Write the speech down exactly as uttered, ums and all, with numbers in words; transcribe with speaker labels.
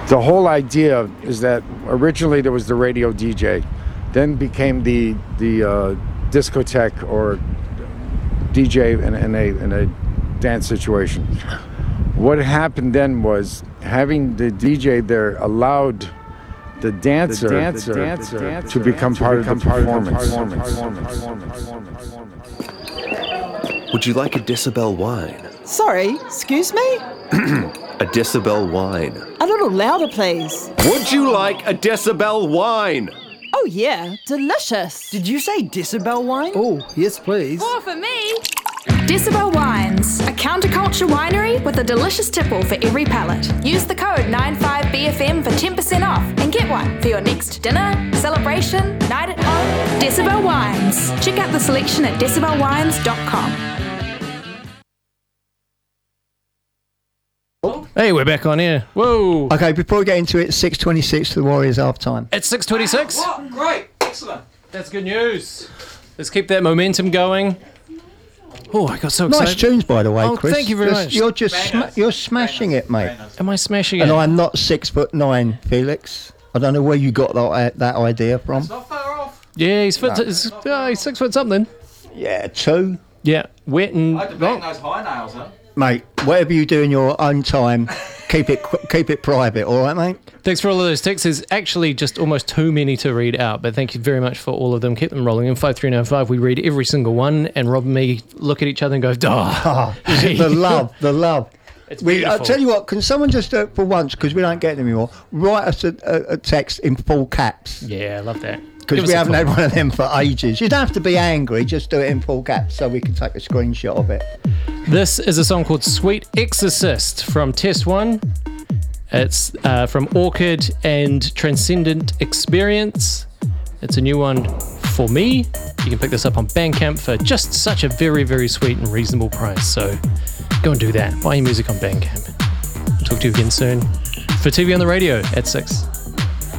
Speaker 1: the whole idea is that originally there was the radio D J, then became the the uh, discotheque or D J in, in a in a dance situation. What happened then was having the D J there allowed the dancer, the dancer, the dancer, the dancer to become to part become of the performance. performance.
Speaker 2: Would you like a Decibel wine?
Speaker 3: Sorry, excuse me?
Speaker 2: A Decibel wine.
Speaker 3: A little louder, please.
Speaker 2: Would you like a Decibel wine?
Speaker 3: Oh yeah, delicious.
Speaker 4: Did you say Decibel wine?
Speaker 5: Oh, yes please.
Speaker 6: More for me. Decibel Wines, a counterculture winery with a delicious tipple for every palate. Use the code nine five B F M for ten percent off and get one for your next dinner, celebration, night at home. Decibel Wines. Check out the selection at decibel wines dot com.
Speaker 7: Hey, we're back on air. Whoa.
Speaker 5: Okay, before we get into it, six twenty-six to the Warriors half time.
Speaker 7: It's six twenty-six.
Speaker 8: What? Great. Excellent.
Speaker 7: That's good news. Let's keep that momentum going. Oh, I got so excited.
Speaker 5: Nice tunes, by the way,
Speaker 7: oh,
Speaker 5: Chris.
Speaker 7: thank you very
Speaker 5: Just-
Speaker 7: much.
Speaker 5: You're just sma-
Speaker 8: nice.
Speaker 5: you're smashing
Speaker 8: Very
Speaker 5: it, mate.
Speaker 8: nice.
Speaker 7: Am I smashing it?
Speaker 5: And I'm not six foot nine, Felix. I don't know where you got that that idea from.
Speaker 8: It's not far off.
Speaker 7: Yeah, he's, fit, he's, uh, he's six foot something.
Speaker 5: Yeah, two.
Speaker 7: Yeah, wet and...
Speaker 8: I debate those high nails, huh?
Speaker 5: Mate, whatever you do in your own time, keep it qu- keep it private, all right, mate?
Speaker 7: Thanks for all of those texts. There's actually just almost too many to read out, but thank you very much for all of them. Keep them rolling in. five three nine five, we read every single one, and Rob and me look at each other and go, oh, hey.
Speaker 5: The love, the love.
Speaker 7: It's
Speaker 5: We,
Speaker 7: beautiful.
Speaker 5: I'll tell you what, can someone just do it for once, because we don't get them anymore, write us a, a, a text in full caps,
Speaker 7: Yeah, I love that.
Speaker 5: because
Speaker 7: Give
Speaker 5: we
Speaker 7: us a
Speaker 5: haven't
Speaker 7: call.
Speaker 5: had one of them for ages. You don't have to be angry, just do it in full caps so we can take a screenshot of it.
Speaker 7: This is a song called Sweet Exorcist from Test One. It's uh, from Orchid and Transcendent Experience. It's a new one for me. You can pick this up on Bandcamp for just such a very, very sweet and reasonable price. So go and do that. Buy your music on Bandcamp. Talk to you again soon for T V on the Radio at six.